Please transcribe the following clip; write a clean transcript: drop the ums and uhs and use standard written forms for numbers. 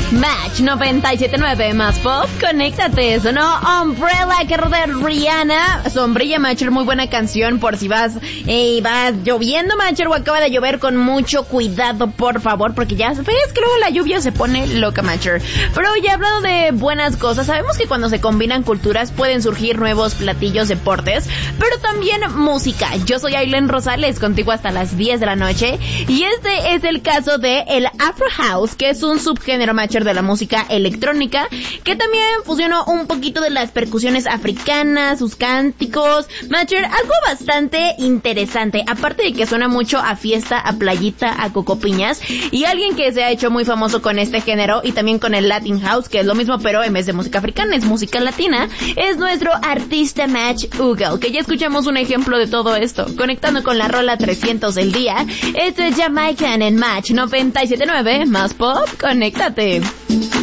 Match 97.9 más pop, conéctate. Sonó Umbrella, que roda Rihanna. Sombrilla, Matcher, muy buena canción por si vas lloviendo, Matcher, o acaba de llover, con mucho cuidado, por favor, porque ya ves que luego la lluvia se pone loca, Matcher. Pero ya hablando de buenas cosas, sabemos que cuando se combinan culturas pueden surgir nuevos platillos, deportes, pero también música. Yo soy Aileen Rosales, contigo hasta las 10 de la noche, y este es el caso de el Afro House, que es un subgénero, Matcher, de la música electrónica, que también fusionó un poquito de las percusiones africanas, sus cánticos, Matcher, algo bastante interesante, aparte de que suena mucho a fiesta, a playita, a cocopiñas, y alguien que se ha hecho muy famoso con este género, y también con el Latin House, que es lo mismo, pero en vez de música africana, es música latina, es nuestro artista Match Ugel, que ya escuchamos un ejemplo de todo esto, conectando con la rola 300 del día. Esto es Jamaican en Match 97.9, más pop, conéctate.